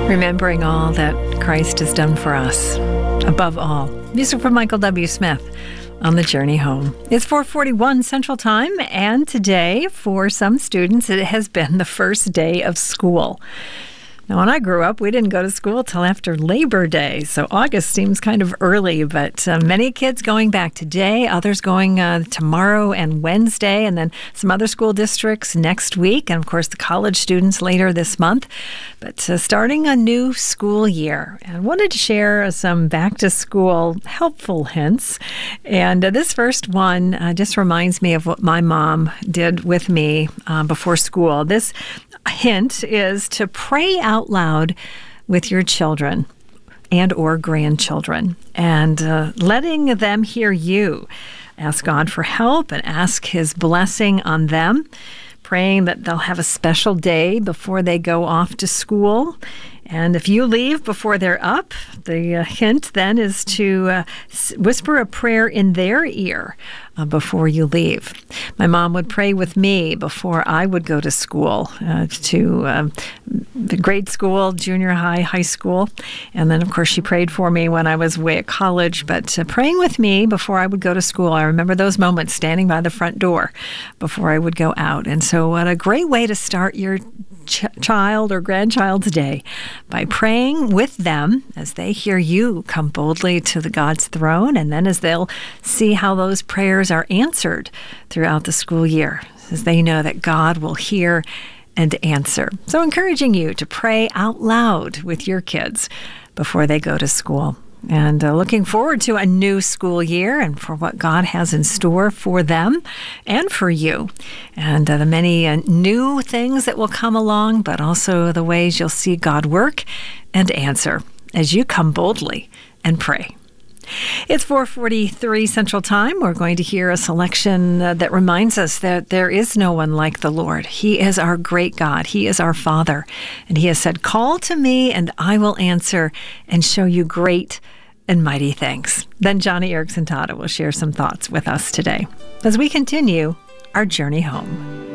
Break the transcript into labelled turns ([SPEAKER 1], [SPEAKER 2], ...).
[SPEAKER 1] Remembering all that Christ has done for us, above all. Music from Michael W. Smith on the journey home. It's 4:41 Central Time, and today, for some students, it has been the first day of school. Now, when I grew up, we didn't go to school till after Labor Day, so August seems kind of early, but many kids going back today, others going tomorrow and Wednesday, and then some other school districts next week, and of course the college students later this month. But starting a new school year, and I wanted to share some back-to-school helpful hints, and this first one just reminds me of what my mom did with me before school. This hint is to pray out loud with your children and or grandchildren, and letting them hear you. Ask God for help and ask His blessing on them, praying that they'll have a special day before they go off to school. And if you leave before they're up, the hint then is to whisper a prayer in their ear before you leave. My mom would pray with me before I would go to school, to the grade school, junior high, high school. And then, of course, she prayed for me when I was away at college. But praying with me before I would go to school, I remember those moments standing by the front door before I would go out. And so what a great way to start your child or grandchild's day, by praying with them as they hear you come boldly to the God's throne, and then as they'll see how those prayers are answered throughout the school year, as they know that God will hear and answer. So encouraging you to pray out loud with your kids before they go to school. And looking forward to a new school year and for what God has in store for them and for you. And the many new things that will come along, but also the ways you'll see God work and answer as you come boldly and pray. It's 4:43 Central Time. We're going to hear a selection that reminds us that there is no one like the Lord. He is our great God. He is our Father. And He has said, "Call to me and I will answer and show you great and mighty things." Then Johnny Erickson Tata will share some thoughts with us today as we continue our journey home.